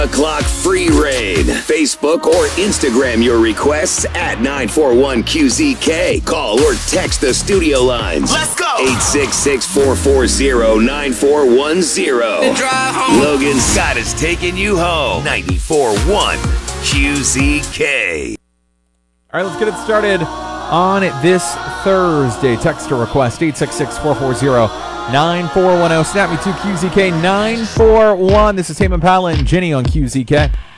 O'clock free raid. Facebook or Instagram your requests at 941QZK. Call or text the studio lines. Let's go! 866-440-9410. Logan Scott is taking you home. 94.1 QZK. All right, let's get it started on this Thursday. Text or request 866-440-9410. Snap me to QZK 941. This is Tame Impala and Jenny on QZK.